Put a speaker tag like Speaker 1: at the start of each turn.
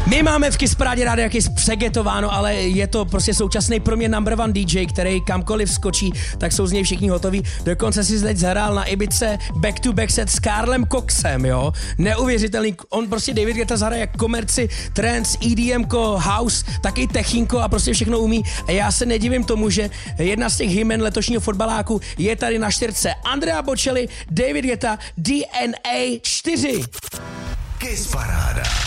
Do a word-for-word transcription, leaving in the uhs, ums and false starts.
Speaker 1: My máme v Kiss Parádě rádi Kiss přegetováno, ale je to prostě současný pro mě number one D J, který kamkoliv skočí, tak jsou z něj všichni hotoví. Dokonce si teď zahrál na Ibice back to back set s Karlem Coxem, jo. Neuvěřitelný. On prostě David Guetta zahraje jak komerci, trance, E D M ko, house, taky techinko a prostě všechno umí. A já se nedivím tomu, že jedna z těch hymen letošního fotbaláku je tady na čtyřce. Andrea Bocelli, David Guetta, D N A čtyři.
Speaker 2: Kiss Paráda.